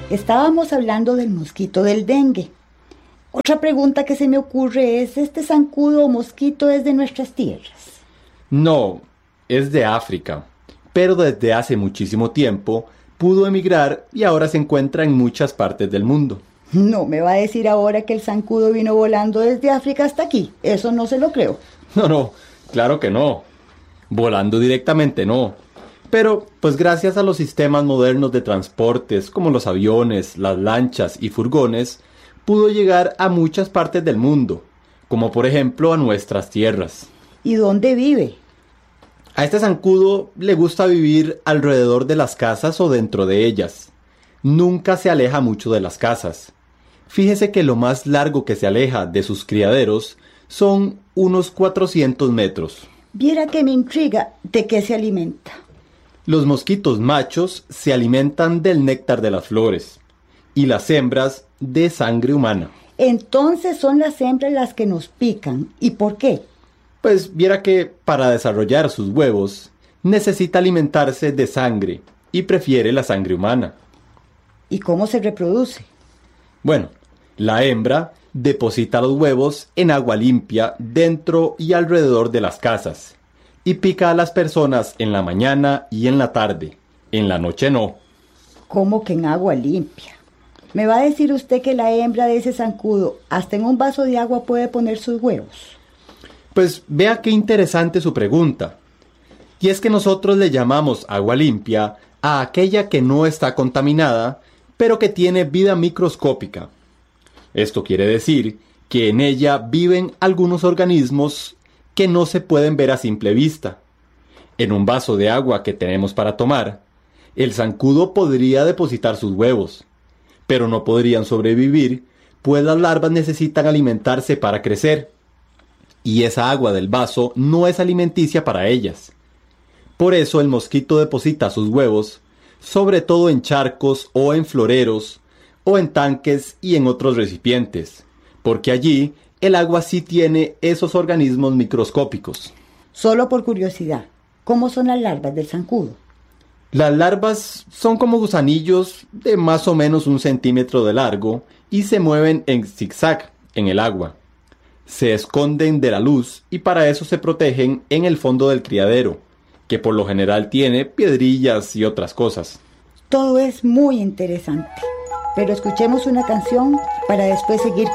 Estábamos hablando del mosquito del dengue. Otra pregunta que se me ocurre es, ¿este zancudo o mosquito es de nuestras tierras? No, es de África, pero desde hace muchísimo tiempo pudo emigrar y ahora se encuentra en muchas partes del mundo. No me va a decir ahora que el zancudo vino volando desde África hasta aquí. Eso no se lo creo. No, claro que no. Volando directamente no. Pero, pues gracias a los sistemas modernos de transportes, como los aviones, las lanchas y furgones, pudo llegar a muchas partes del mundo, como por ejemplo a nuestras tierras. ¿Y dónde vive? A este zancudo le gusta vivir alrededor de las casas o dentro de ellas. Nunca se aleja mucho de las casas. Fíjese que lo más largo que se aleja de sus criaderos son unos 400 metros. Viera que me intriga de qué se alimenta. Los mosquitos machos se alimentan del néctar de las flores y las hembras de sangre humana. Entonces son las hembras las que nos pican. ¿Y por qué? Pues viera que para desarrollar sus huevos necesita alimentarse de sangre y prefiere la sangre humana. ¿Y cómo se reproduce? Bueno, la hembra deposita los huevos en agua limpia dentro y alrededor de las casas y pica a las personas en la mañana y en la tarde. En la noche no. ¿Cómo que en agua limpia? ¿Me va a decir usted que la hembra de ese zancudo hasta en un vaso de agua puede poner sus huevos? Pues vea qué interesante su pregunta. Y es que nosotros le llamamos agua limpia a aquella que no está contaminada, pero que tiene vida microscópica. Esto quiere decir que en ella viven algunos organismos que no se pueden ver a simple vista. En un vaso de agua que tenemos para tomar, el zancudo podría depositar sus huevos, pero no podrían sobrevivir, pues las larvas necesitan alimentarse para crecer, y esa agua del vaso no es alimenticia para ellas. Por eso el mosquito deposita sus huevos, sobre todo en charcos o en floreros, o en tanques y en otros recipientes, porque allí el agua sí tiene esos organismos microscópicos. Solo por curiosidad, ¿cómo son las larvas del zancudo? Las larvas son como gusanillos de más o menos 1 centímetro de largo y se mueven en zigzag en el agua. Se esconden de la luz y para eso se protegen en el fondo del criadero, que por lo general tiene piedrillas y otras cosas. Todo es muy interesante, pero escuchemos una canción para después seguir